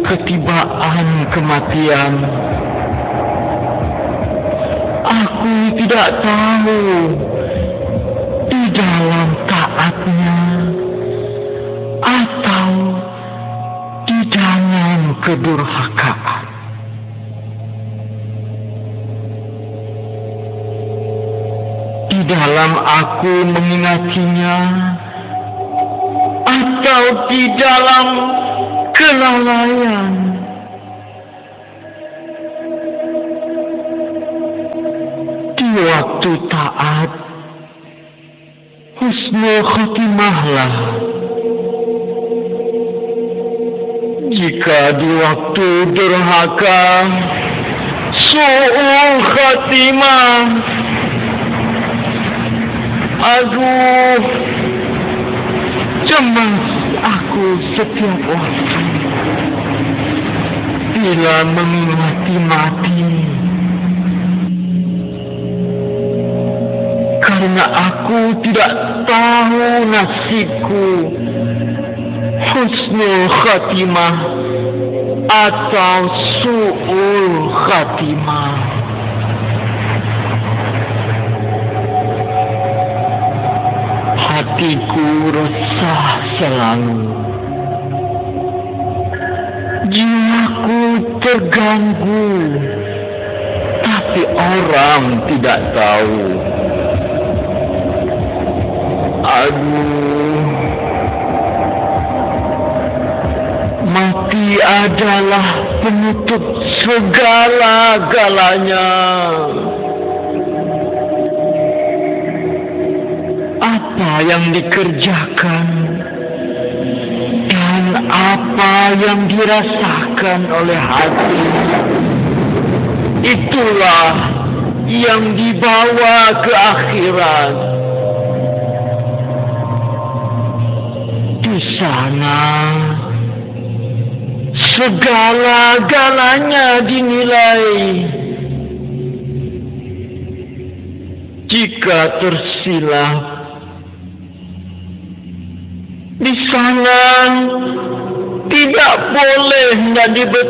ketibaan kematian. Aku tidak tahu di dalam taatnya atau di dalam kedurhakaan. Di dalam aku mengingatinya atau di dalam kelalaian. Di waktu taat, husnul khotimahlah. Jika di waktu durhaka, su'ul khotimah. Aduh, cemas aku setiap waktu bila mengingati mati, karena aku tidak tahu nasibku, husnul khatimah atau su'ul khatimah. Hatiku resah selalu, jiwaku terganggu, tapi orang tidak tahu. Aduh, mati adalah penutup segala-galanya. Apa yang dikerjakan dan apa yang dirasakan oleh hati, itulah yang dibawa ke akhirat. Di sana segala-galanya dinilai. Jika tersilap, di sana tidak boleh